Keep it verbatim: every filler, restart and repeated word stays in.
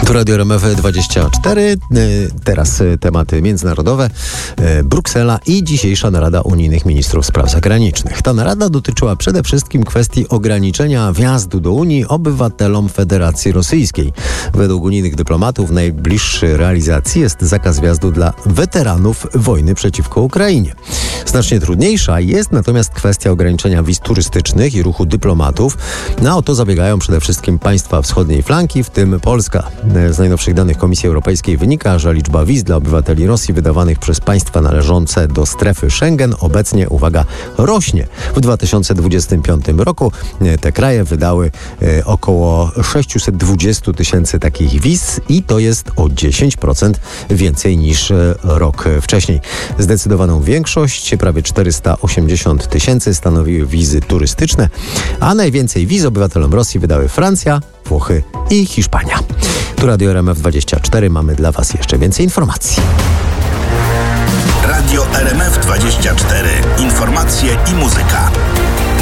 Tu Radio R M F dwadzieścia cztery, teraz tematy międzynarodowe, Bruksela i dzisiejsza narada unijnych ministrów spraw zagranicznych. Ta narada dotyczyła przede wszystkim kwestii ograniczenia wjazdu do Unii obywatelom Federacji Rosyjskiej. Według unijnych dyplomatów najbliższy realizacji jest zakaz wjazdu dla weteranów wojny przeciwko Ukrainie. Znacznie trudniejsza jest natomiast kwestia ograniczenia wiz turystycznych i ruchu dyplomatów. Na o to zabiegają przede wszystkim państwa wschodniej flanki, w tym Polska. Z najnowszych danych Komisji Europejskiej wynika, że liczba wiz dla obywateli Rosji wydawanych przez państwa należące do strefy Schengen obecnie, uwaga, rośnie. W dwa tysiące dwudziestym piątym roku te kraje wydały około sześćset dwadzieścia tysięcy takich wiz i to jest o dziesięć procent więcej niż rok wcześniej. Zdecydowaną większość, prawie czterysta osiemdziesiąt tysięcy, stanowiły wizy turystyczne, a najwięcej wiz obywatelom Rosji wydały Francja, Włochy i Hiszpania. Tu Radio R M F dwadzieścia cztery. Mamy dla Was jeszcze więcej informacji. Radio R M F dwadzieścia cztery. Informacje i muzyka.